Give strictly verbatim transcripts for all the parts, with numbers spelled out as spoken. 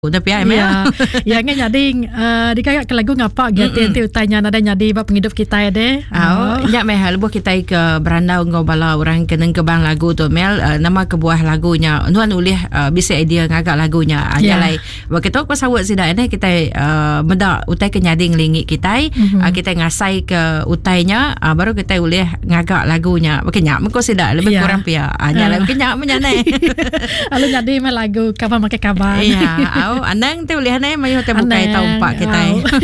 Tapi ya, ya, ya kan jadi uh, dikagak ke lagu ngapa gitu nanti utanya nada nyadi bab penghidup kita ya deh. Oh, ya meh lebuh kita ke berandau ngau bala orang keneng kebang lagu tu Mel uh, nama kebuah lagunya nuan ulih uh, bisa idea ngagak lagunya aja lai. Begitu pas awak sidak ni kita uh, meda utai ke nyadi ngelingi kita mm-hmm. uh, kita ngasai ke utainya uh, baru kita ulih ngagak lagunya. Makanya mengko sidak lebih yeah. kurang pia. Anya uh. lebih menyane. Lalu nyadi meh lagu kapan make kaban. Iya. Oh, anang tu lihat ni mayu tu bukai taumpak kita.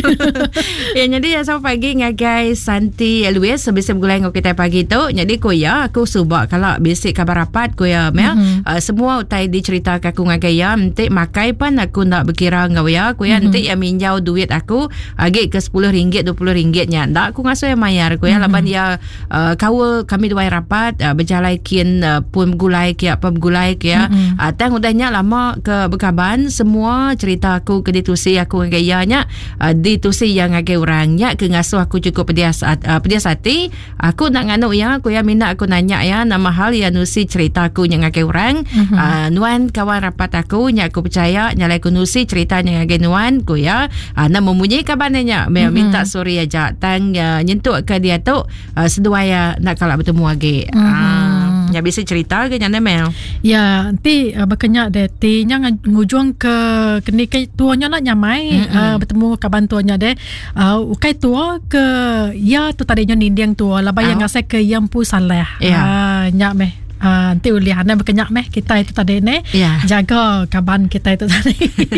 Ya jadi ya sampai pagi ngagai Santi Luis sebisa gulai ngau kita pagi tu. Jadi ko ya aku subak kalau basic kabar rapat ko ya Mel mm-hmm. uh, semua utai dicerita aku ngagai ya nanti makai pun aku nak berkira ngau ya ko ya nanti mm-hmm. ya minjau duit aku agi ke sepuluh ringgit dua puluh ringgit nya. Ndak aku ngaso yang mayar ko ya mm-hmm. laban dia uh, kawal kami dua rapat uh, berjalai kian uh, pun gulai ke apa gulai ke ya. Mm-hmm. Uh, tang udahnya lama ke bekaban semua cerita aku ke ditusi aku gayanya uh, ditusi yang agak orangnya ke ngasuh aku cukup pedias uh, pedias hati aku nak nganu ya aku ya minat aku nanya ya nama hal yang nusi cerita aku yang agak orang uh-huh. uh, nuan kawan rapat aku nya aku percaya nyalai aku nusi cerita yang agak nuan aku ya uh, nak memunyi kabarnya uh-huh. minta sorry aja tang uh, nyentuk ke dia tu uh, seduaya nak kalau bertemu lagi uh-huh. uh, ya bisa cerita ke nyana Mel ya nanti uh, berkenyak deti nya ngujung ke kini kai tuanya nak nyamai mm-hmm. uh, bertemu kaban tuanya deh uh, ukai tua ke ya tu tadinya nindiang tua laba yang ngasai ke yang pu saleh yeah. uh, nyak meh Uh, nanti ulihannya berkenyak meh kita itu tadi ni yeah. jaga kaban kita itu tadi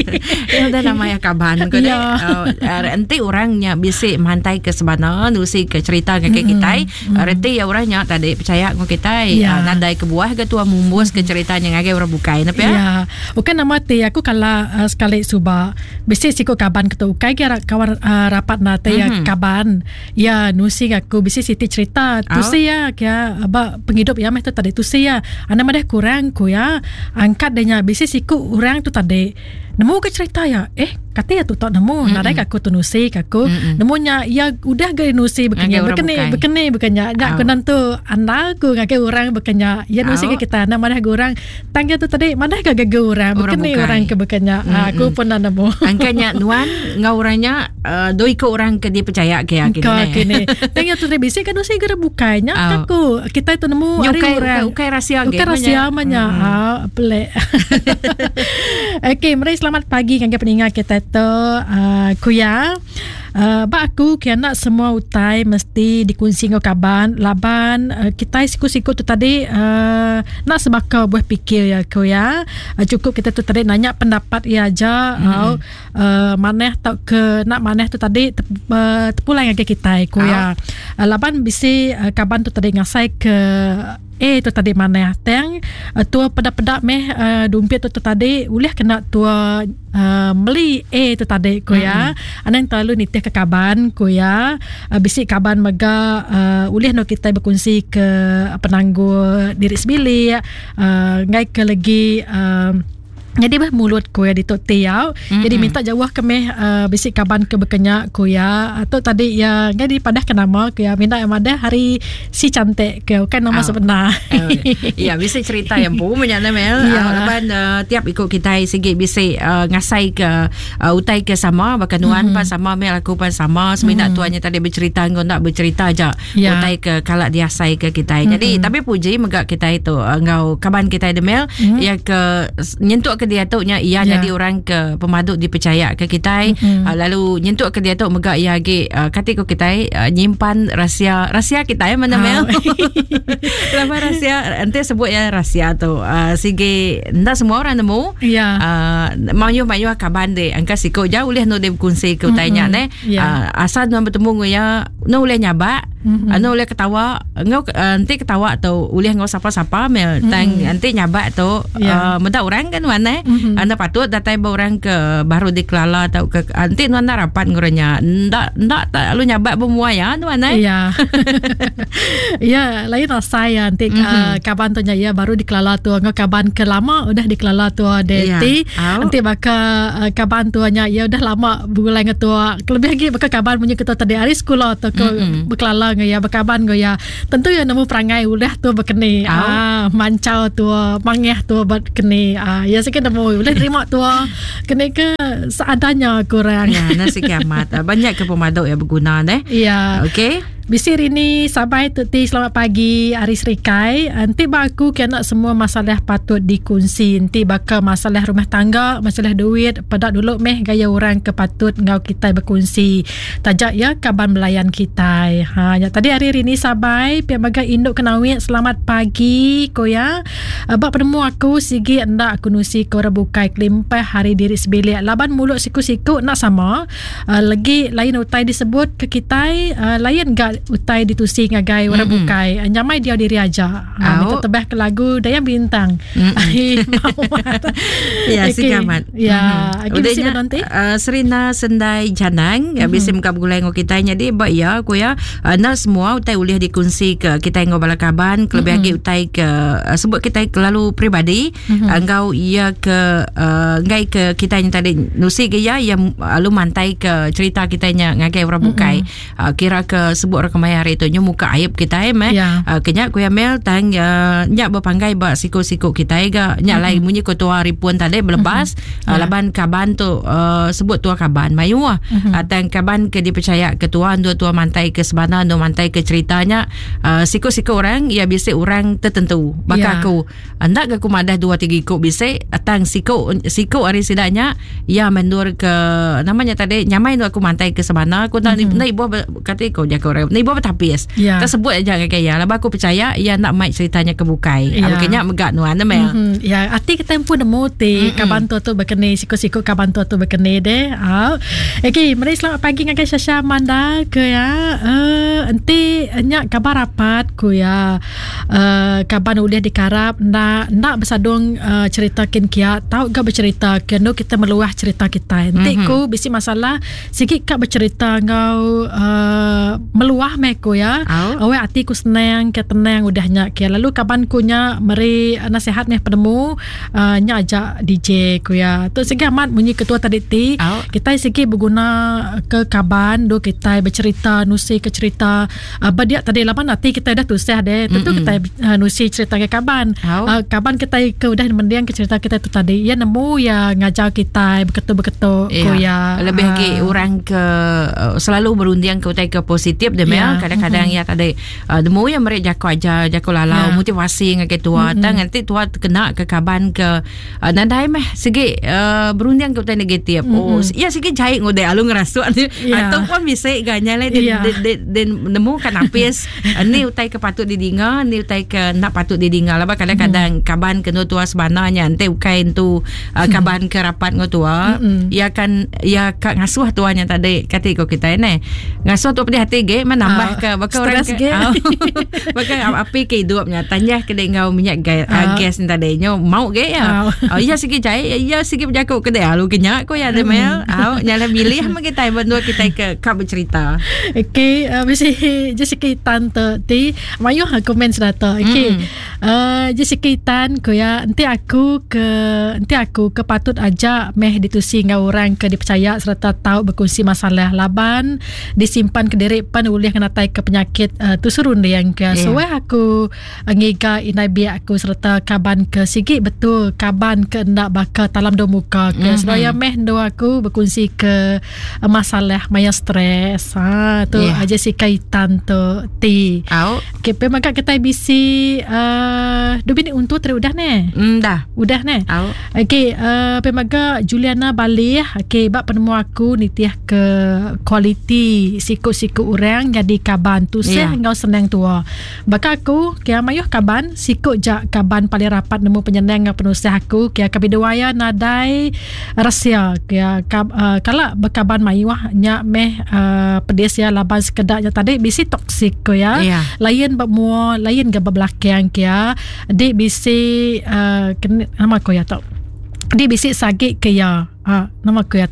ya udah namanya kaban ko yeah. uh, nanti orangnya bisa mantai ke sebana nusi ke cerita ke mm-hmm. kita mm-hmm. nanti ya orangnya tadi percaya ko kita yeah. uh, nandai ke buah ke tua mumbus ke cerita yang agak orang bukai napa ya yeah. bukan nama ti aku kala uh, sekali suba bisa siku kaban ke tu kai kira kawan uh, rapat nate mm-hmm. ya kaban ya nusi aku bisa siti cerita tu oh. ya kya aba penghidup ya meh tu tadi tu saya anda madah kurang ku ya angkat denya bisnis iku orang tu tadi nemu ke cerita ya eh kata ya tu tak nemu nadai aku tu nusi aku nemunya ya udah gay nusi bekenya bekene bekene bekenya nya aku nantu anakku ngake orang bekenya ya nusi ke kita anda madah orang tangga tu tadi madah ke gage orang bekene orang ke bekenya aku pun nemu angkanya nuan ngau orangnya doi ke orang ke dia percaya ke ya kene tangga tu tadi bisnis kan nusi gara bukanya aku kita tu nemu hari orang ukai rahasia ukai rahasia manya ah pelek okey mari selamat pagi kan peningat kita tu uh, kuya uh, ba aku kiana semua utai mesti dikunci ngau kaban laban uh, kita siku-siku tu tadi uh, nak sebaka buah fikir ya kuya uh, cukup kita tu tadi nanya pendapat ia aja mm-hmm. au uh, maneh tak ke nak maneh tu tadi tep, uh, tepulang ngake kita kuya oh. uh, laban bisi uh, kaban tu tadi ngasai ke eh tu tadi mana teng uh, tua pedak-pedak meh uh, dumpit tu, tu tadi ulih kena tua uh, meli eh tu tadi ko ya mm-hmm. anang terlalu nitih ke kaban ko ya uh, bisik kaban mega uh, ulih no kita berkongsi ke penangguh diri sebili uh, ngai ke lagi uh, jadi bah mulut ko ya ditok tiau mm-hmm. jadi minta jawah ke meh uh, bisik kaban ke berkenyak ko ya atau tadi ya jadi padah ke nama ko ya minta yang ada hari si cantik ke kan nama oh. sebenar oh, ya bisa cerita yang bu menyana Mel ya. uh, lepas uh, tiap ikut kita segi bisa uh, ngasai ke uh, utai ke sama bahkan nuan mm-hmm. pan sama Mel aku pan sama seminat mm-hmm. tuanya tadi bercerita ngau nak bercerita aja ya. Utai ke kalak dia sai ke kita mm-hmm. jadi tapi puji megak kita itu uh, ngau kaban kita ada Mel mm-hmm. ya ke nyentuk ke dia tu nya ia yeah. jadi orang ke pemaduk dipercaya ke kita mm-hmm. uh, lalu nyentuk ke dia tu megak ia age uh, katik ko kita uh, nyimpan rahsia rahsia kita ya mana oh. Mel lama rahsia ente sebut ya rahsia tu uh, sige ndak semua orang nemu yeah. uh, mayu mayu kaban de angka siko jauh leh no de kunci ke utanya ne yeah. uh, asal no bertemu ya no boleh nyaba mm-hmm. uh, no boleh ketawa ngau uh, nanti ketawa atau boleh ngau sapa-sapa Mel mm-hmm. tang nanti nyaba tu yeah. uh, mudah orang kan mana mm-hmm. anda patut datai orang ke baru di Kelala atau ke nanti nuan rapat nguranya ndak ndak tak lu nyabat semua ya nuan eh ya ya lain rasa ya nanti mm-hmm. uh, kaban tu ya baru di Kelala tu ngau kaban ke lama udah di Kelala tu deti yeah. oh. nanti baka uh, kaban tuanya ya udah lama bulan tu lebih lagi baka kaban punya kita tadi hari sekolah atau ke mm-hmm. Kelala cerita ya berkaban ya. Tentu ya nemu perangai udah tu berkeni. Oh. Ah, mancau tu, mangeh tu berkeni. Ah, ya sikit nemu boleh terima tu. Kena ke seadanya kurang. Ya, nasi kiamat. Banyak ke pemaduk yang berguna deh. Ya. Okey. Bisir ini sampai tuti selamat pagi Aris Rikai. Nanti baku kena semua masalah patut dikongsi. Nanti bakal masalah rumah tangga, masalah duit, pada dulu meh gaya orang ke patut ngau kita berkongsi. Tajak ya kaban melayan kita. Ha ya tadi hari ini sampai pihak bagai induk kenawit selamat pagi ko ya. Bak penemu aku sigi ndak aku nusi ko rebukai klimpai hari diri sebilik. Laban mulut siku-siku nak sama. Uh, lagi lain utai disebut ke kita uh, lain gak utai ditusi ngagai orang mm-hmm. bukai nyamai dia diri aja. Ha, minta tebah ke lagu Dayang Bintang. Ai ya si kiamat. Ya, mm-hmm. Udahnya nanti uh, Serina Sendai Janang mm-hmm. bisa muka bergulai ngo kita jadi ba ya ko ya uh, nak semua utai boleh dikongsi ke kita ngo balakaban kelebih mm-hmm. utai ke uh, sebut kita lalu pribadi mm-hmm. engkau ia ke uh, ngai ke kita yang tadi nusi ke ya yang lalu mantai ke cerita kita nya ngagai orang bukai mm-hmm. uh, kira ke sebut kemai hari tu nyo muka aib kita eh meh yeah. uh, kenyak ku Mel tang uh, nyak berpanggai ba siko-siko kita ga nyak mm-hmm. lain bunyi ketua ripun tadi berlepas mm-hmm. uh, yeah. laban kaban tu uh, sebut tua kaban mayu ah mm-hmm. uh, tang kaban ke dipercaya ketua tua tua mantai ke sebana ndo mantai ke ceritanya uh, siko-siko orang ya biasa orang tertentu maka yeah. aku hendak aku madah dua tiga ko bisa tang siko siko hari sidanya ya mendur ke namanya tadi nyamai tu aku mantai ke sebana aku tak mm-hmm. naik buah kata ko jaga orang ni buat tapis. Yeah. Tersebut aja kaya. Lepas aku percaya ia nak mic ceritanya ke bukai. Yeah. Akhirnya megak nuan Mel. Mm-hmm. Ya, arti kita pun nemu ti mm-hmm. kaban tu tu berkene siku-siku kaban tu tu berkene deh. Ah. Okey, mari selamat pagi dengan Syasha Manda ke ya. Uh, enti nyak kabar rapat ku ya. Uh, kaban udah dikarap nak nak bersadung uh, cerita kin kia. Tahu gak bercerita kendo kita meluah cerita kita. Enti mm-hmm. ku bisi masalah sikit kak bercerita ngau uh, meluah meko ya. Oh. Awe hati ku senang ke tenang udahnya ke lalu kapan ku nya meri nasihat meh penemu uh, nya ajak D J ku ya. Tu segi amat bunyi ketua tadi ti. Oh. Kita segi berguna ke kaban do kita bercerita nusi ke cerita uh, badia tadi lapan hati kita dah tusah deh. Tentu mm-hmm. kita uh, nusi cerita ke kaban. Oh. Uh, kaban kita ke udah mendiang ke cerita kita tu tadi. Ya nemu ya ngajar kita beketu-beketu yeah. ku ya. Lebih lagi uh, orang ke uh, selalu berundiang ke utai ke positif deh yeah. kadang-kadang mm-hmm. ya tadi uh, demo yang mereka jago aja jago lalau yeah. motivasi dengan ketua mm-hmm. dan nanti tua kena ke kaban ke uh, nandai meh segi uh, berundiang ke utai negatif mm-hmm. oh ya segi jahit ngode alu ngerasu yeah. atau pun bisa ganya lah dan dan nemu kan apis ni utai ke patut didinga ni utai ke nak patut didinga lah kadang-kadang mm-hmm. kaban kena tua sebenarnya nanti ukain tu uh, kaban ke rapat ngotua mm-hmm. ya kan ya kak ngasuh tuanya tadi kata ko kita ni ngasuh tu pedih hati ge menambah ke bakal orang ke oh, bakal apa ke hidupnya tanya ke ngau minyak gas, uh, gas ni tadi nyo mau ge ya oh, oh ya sikit cai ya sikit berjaku ke dia lu kenyak ko ya demel oh nyala milih mah kita berdua kita ke kap bercerita okey uh, mesti Jessica tante ti mayu ha komen sedata okey mm. uh, Jessica tan ko ya nanti aku ke nanti aku ke patut ajak meh ditusi ngau orang ke dipercaya serta tahu berkongsi masalah laban disimpan ke diri pan boleh kena tai ke penyakit uh, tu surun dia yang ke yeah. so aku uh, ngiga inai biak aku serta kaban ke sigi betul kaban ke nak bakal talam do muka ke mm-hmm. seraya meh do aku berkongsi ke uh, masalah maya stres ha tu yeah. aja si kaitan tu ti au ke pe maka kita bisi uh, do bini untuk ter udah ne mm, dah udah ne au okey uh, pe maka Juliana Bali okey bak penemu aku nitiah ke kualiti siku-siku orang jadi kaban tu yeah. engkau senang tua baka aku kia mayuh kaban siku jak kaban paling rapat nemu penyenang penusah aku kia kabidawaya nadai rahasia kia kab, uh, kala bekaban mayuh nya meh uh, pedes ya laban sekedaknya tadi bisi toksik ko ya yeah. lain bemua lain ga belakang kia di bisi uh, nama ko ya tok di bisi sakit ke ya ha nama ko ya tok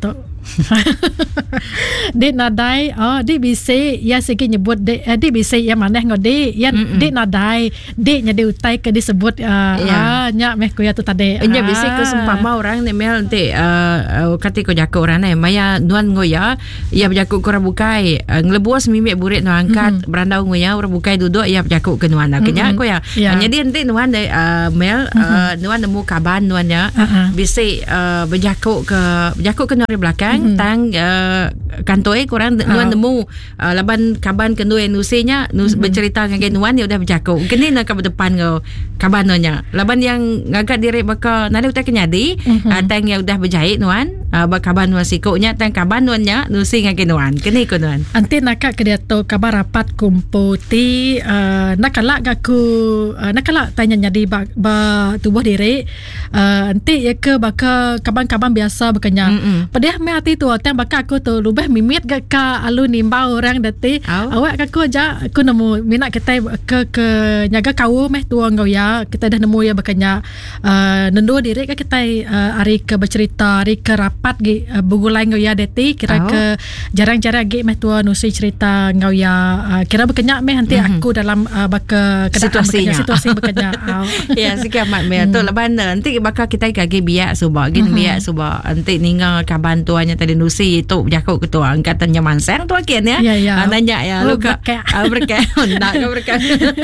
Dek nadai oh dek bisik ya segi nyebut dek uh, dek bisik ya maneh ngode ya dek nadai dek nyade utai ke disebut uh, yeah. ah nyak meh kuya tu tadi nya bisik ko seumpama orang ni mel nanti uh, kati ko jakuk orang ni maya nuan ngoya ya berjakuk ko rabukai uh, nglebuas mimik burit no angkat mm-hmm. berandau ngoya rabukai duduk ya berjakuk ke nuan mm-hmm. kenya ko ya yeah. jadi nanti nuan de uh, mel uh, mm-hmm. nuan nemu kaban nuan ya uh-huh. bisik uh, berjakuk ke berjakuk ke nuan belakang mm-hmm. tang uh, kantoi korang uh. nuan nemu uh, laban kaban kendoi nusinya nus mm-hmm. bercerita dengan nuan dia udah berjakuk kini nak ke depan go kaban nuannya laban yang ngagak diri baka nade utai kenyadi mm-hmm. uh, tang yang udah berjahit nuan uh, bak kaban nuan sikoknya tang kaban nuannya nusi dengan nuan kini ko nuan ante nakak ke dia tu kabar rapat kumputi uh, nakala gaku uh, nakala tanya nyadi ba, ba tubuh diri uh, ante ya ke baka kaban-kaban biasa bekanya mm-hmm. padahal me hati tu tang baka aku tu lubah mimit gak ka alu nimbau orang dati oh. awak aku aja aku nemu minat kita ke ke nyaga kau meh tua ngau ya kita dah nemu ya bekanya uh, nendo diri ka kita uh, ari ke bercerita ari ke rapat gi uh, bugulai ngau ya dati kira oh. ke jarang-jarang gi meh tua nusi cerita ngau ya uh, kira bekanya meh nanti mm-hmm. aku dalam uh, baka situasinya situasi bekanya oh. ya sikit mat meh tu leban nanti baka kita kagi biak subak gin mm-hmm. biak subak nanti ninga kaban tuanya tadi nusi tu jakuk ketua angkatannya mansang tu akin ya ya, ya. Uh, nanya ya lu ka berkat nak ke berkat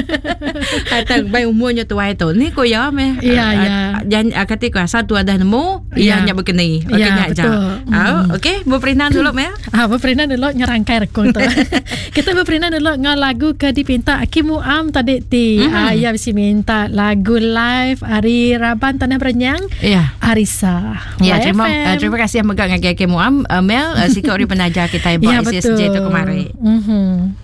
atang bai umurnya tua itu ni ko ya meh ya ya jan akati ko satu ada nemu ia nya berkeni okey nya ja oh okey berperinan dulu meh ah berperinan dulu nyerangkai rekong tu kita berperinan dulu ngah lagu ke dipinta Hakim Muam tadi ti ah ya bisi minta lagu live hari Raban Tanah Berenyang ya Arisa ya terima uh, terima kasih yang megang dengan Hakim Muam uh, Mel uh, sikit ori penaja kita buat S S J tu kemarin mhm